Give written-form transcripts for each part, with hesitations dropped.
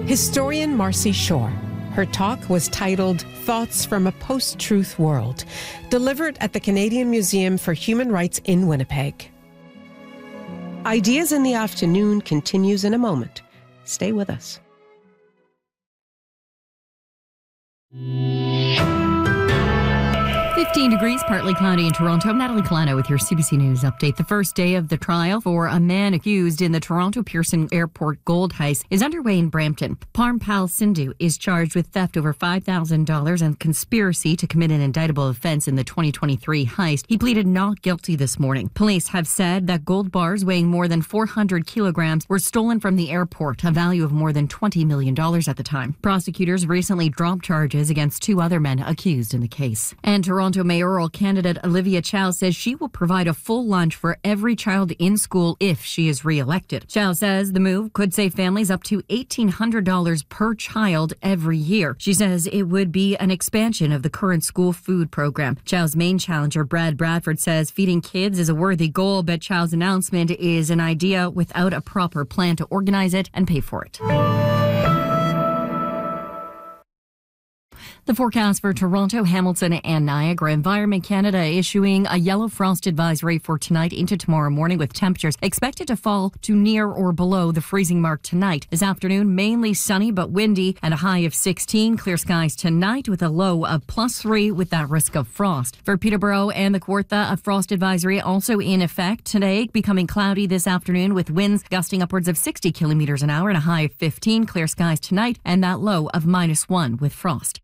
Historian Marcy Shore. Her talk was titled Thoughts from a Post-Truth World, delivered at the Canadian Museum for Human Rights in Winnipeg. Ideas in the Afternoon continues in a moment. Stay with us. $15 degrees, partly cloudy in Toronto. I'm Natalie Colano with your CBC News update. The first day of the trial for a man accused in the Toronto Pearson Airport gold heist is underway in Brampton. Parmpal Sindhu is charged with theft over $5,000 and conspiracy to commit an indictable offense in the 2023 heist. He pleaded not guilty this morning. Police have said that gold bars weighing more than 400 kilograms were stolen from the airport, a value of more than $20 million at the time. Prosecutors recently dropped charges against two other men accused in the case. And Toronto mayoral candidate Olivia Chow says she will provide a full lunch for every child in school if she is re-elected. Chow says the move could save families up to $1,800 per child every year. She says it would be an expansion of the current school food program. Chow's main challenger, Brad Bradford, says feeding kids is a worthy goal, but Chow's announcement is an idea without a proper plan to organize it and pay for it. The forecast for Toronto, Hamilton and Niagara. Environment Canada issuing a yellow frost advisory for tonight into tomorrow morning, with temperatures expected to fall to near or below the freezing mark tonight. This afternoon, mainly sunny but windy and a high of 16. Clear skies tonight with a low of +3 with that risk of frost. For Peterborough and the Kawartha, a frost advisory also in effect today, becoming cloudy this afternoon with winds gusting upwards of 60 kilometers an hour and a high of 15. Clear skies tonight and that low of -1 with frost.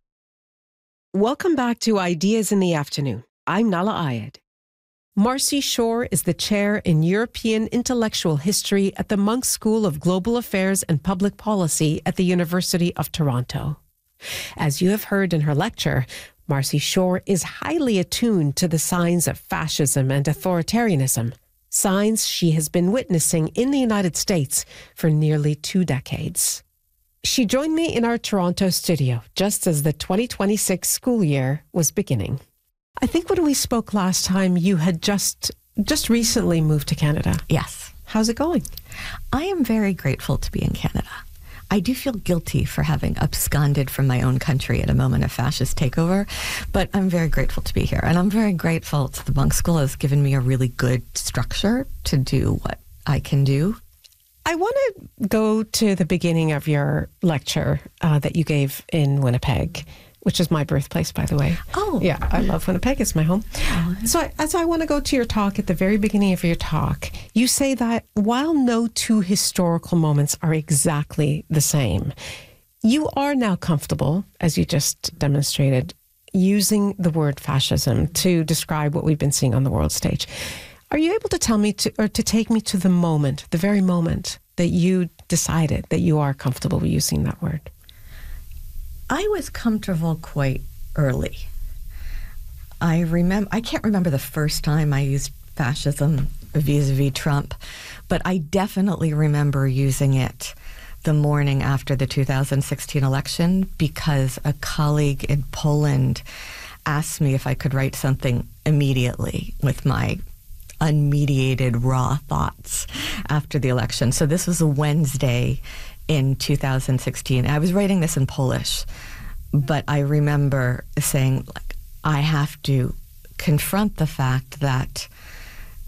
Welcome back to Ideas in the Afternoon. I'm Nala Ayed. Marcy Shore is the chair in European Intellectual History at the Munk School of Global Affairs and Public Policy at the University of Toronto. As you have heard in her lecture, Marcy Shore is highly attuned to the signs of fascism and authoritarianism, signs she has been witnessing in the United States for nearly 2 decades. She joined me in our Toronto studio just as the 2026 school year was beginning. I think when we spoke last time, you had just recently moved to Canada. Yes. How's it going? I am very grateful to be in Canada. I do feel guilty for having absconded from my own country at a moment of fascist takeover, but I'm very grateful to be here. And I'm very grateful to the Munk School has given me a really good structure to do what I can do. I want to go to the beginning of your lecture that you gave in Winnipeg, which is my birthplace, by the way. Oh. Yeah, I love Winnipeg. It's my home. Oh. So I want to go to your talk. At the very beginning of your talk, you say that while no two historical moments are exactly the same, you are now comfortable, as you just demonstrated, using the word fascism to describe what we've been seeing on the world stage. Are you able to tell me to take me to the moment, the very moment that you decided that you are comfortable with using that word? I was comfortable quite early. I can't remember the first time I used fascism vis-a-vis Trump, but I definitely remember using it the morning after the 2016 election because a colleague in Poland asked me if I could write something immediately with my unmediated, raw thoughts after the election. So this was a Wednesday in 2016. I was writing this in Polish, but I remember saying, I have to confront the fact that